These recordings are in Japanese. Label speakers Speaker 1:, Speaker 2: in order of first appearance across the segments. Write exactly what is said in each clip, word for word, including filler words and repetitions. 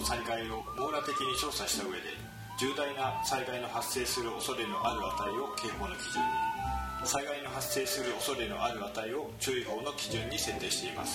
Speaker 1: 災害を網羅的に調査した上で、重大な災害の発生する恐れのある値を警報の基準に、災害の発生する恐れのある値を注意報の基準に設定しています。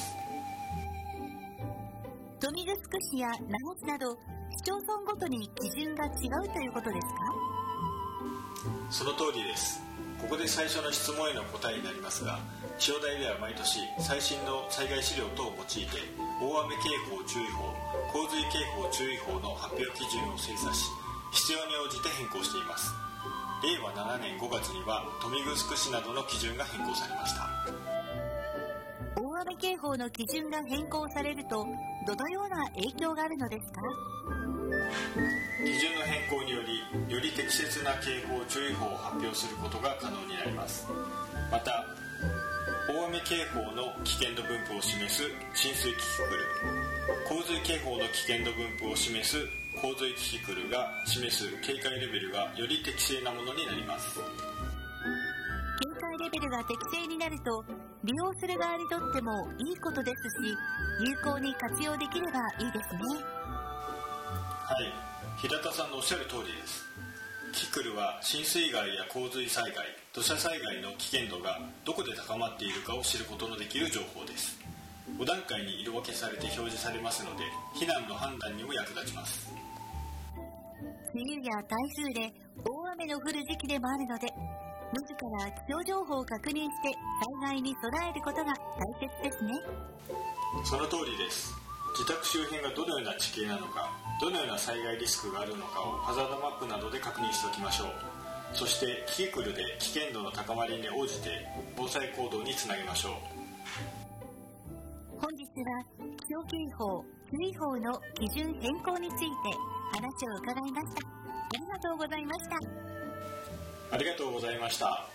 Speaker 2: 豊見城市や名護市など市町村ごとに基準が違うということですか？
Speaker 1: その通りです。ここで最初の質問への答えになりますが、気象台では毎年最新の災害資料等を用いて大雨警報注意報、洪水警報注意報の発表基準を精査し、必要に応じて変更しています。れいわななねんごがつには豊見城市などの基準が変更されました。
Speaker 2: 大雨警報の基準が変更されるとどのような影響があるのですか？
Speaker 1: 基準の変更により、より適切な警報注意報を発表することが可能になります。また、大雨警報の危険度分布を示す浸水キキクル、洪水警報の危険度分布を示す洪水キキクルが示す警戒レベルがより適正なものになります。
Speaker 2: 警戒レベルが適正になると利用する側にとってもいいことですし、有効に活用できればいいですね。
Speaker 1: はい、平田さんのおっしゃる通りです。キキクルは浸水害や洪水災害、土砂災害の危険度がどこで高まっているかを知ることのできる情報です。ご段階に色分けされて表示されますので、避難の判断にも役立ちます。
Speaker 2: 梅雨や台風で大雨の降る時期でもあるので、自ら気象情報を確認して災害に備えることが大切ですね。
Speaker 1: その通りです。自宅周辺がどのような地形なのか、どのような災害リスクがあるのかをハザードマップなどで確認しておきましょう。そしてキキクルで危険度の高まりに応じて防災行動につなげましょう。
Speaker 2: 本日は気象警報、注意報の基準変更について話を伺いました。ありがとうございました。
Speaker 1: ありがとうございました。